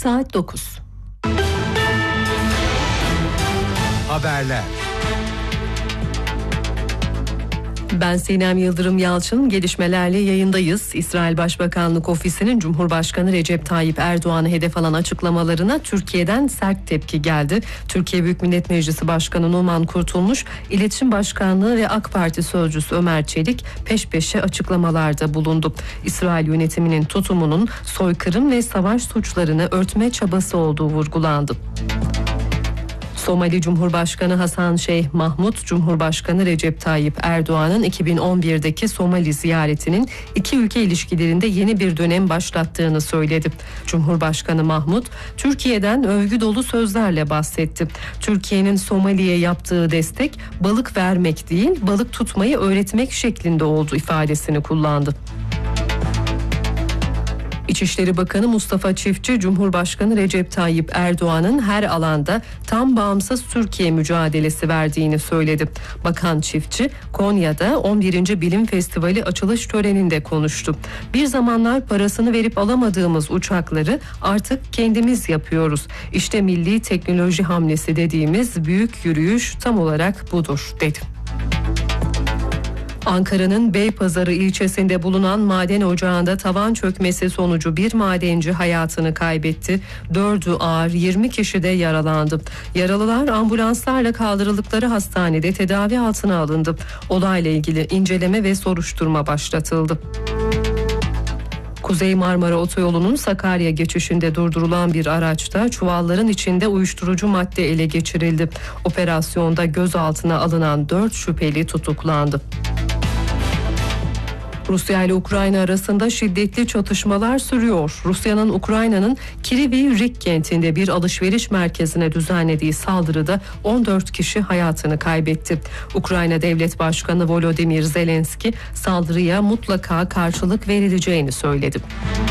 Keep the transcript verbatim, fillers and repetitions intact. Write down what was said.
Saat dokuz. Haberler. Ben Sinem Yıldırım Yalçın, gelişmelerle yayındayız. İsrail Başbakanlık Ofisi'nin Cumhurbaşkanı Recep Tayyip Erdoğan'ı hedef alan açıklamalarına Türkiye'den sert tepki geldi. Türkiye Büyük Millet Meclisi Başkanı Numan Kurtulmuş, İletişim Başkanlığı ve AK Parti Sözcüsü Ömer Çelik peş peşe açıklamalarda bulundu. İsrail yönetiminin tutumunun soykırım ve savaş suçlarını örtme çabası olduğu vurgulandı. Somali Cumhurbaşkanı Hasan Şeyh Mahmut, Cumhurbaşkanı Recep Tayyip Erdoğan'ın iki bin on birdeki Somali ziyaretinin iki ülke ilişkilerinde yeni bir dönem başlattığını söyledi. Cumhurbaşkanı Mahmut, Türkiye'den övgü dolu sözlerle bahsetti. Türkiye'nin Somali'ye yaptığı destek balık vermek değil, balık tutmayı öğretmek şeklinde oldu ifadesini kullandı. İçişleri Bakanı Mustafa Çiftçi, Cumhurbaşkanı Recep Tayyip Erdoğan'ın her alanda tam bağımsız Türkiye mücadelesi verdiğini söyledi. Bakan Çiftçi, Konya'da on birinci Bilim Festivali açılış töreninde konuştu. Bir zamanlar parasını verip alamadığımız uçakları artık kendimiz yapıyoruz. İşte milli teknoloji hamlesi dediğimiz büyük yürüyüş tam olarak budur, dedi. Ankara'nın Beypazarı ilçesinde bulunan maden ocağında tavan çökmesi sonucu bir madenci hayatını kaybetti. Dördü ağır, yirmi kişi de yaralandı. Yaralılar ambulanslarla kaldırıldıkları hastanede tedavi altına alındı. Olayla ilgili inceleme ve soruşturma başlatıldı. Kuzey Marmara Otoyolu'nun Sakarya geçişinde durdurulan bir araçta çuvalların içinde uyuşturucu madde ele geçirildi. Operasyonda gözaltına alınan dört şüpheli tutuklandı. Rusya ile Ukrayna arasında şiddetli çatışmalar sürüyor. Rusya'nın Ukrayna'nın Kryvyi Rih kentinde bir alışveriş merkezine düzenlediği saldırıda on dört kişi hayatını kaybetti. Ukrayna Devlet Başkanı Volodymyr Zelenski saldırıya mutlaka karşılık verileceğini söyledi.